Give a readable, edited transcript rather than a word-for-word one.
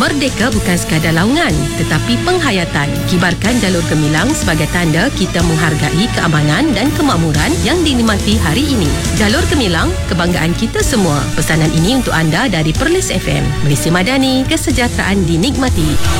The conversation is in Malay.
Merdeka bukan sekadar laungan, tetapi penghayatan. Kibarkan jalur gemilang sebagai tanda kita menghargai keamanan dan kemakmuran yang dinikmati hari ini. Jalur gemilang, kebanggaan kita semua. Pesanan ini untuk anda dari Perlis FM. Malaysia Madani, kesejahteraan dinikmati.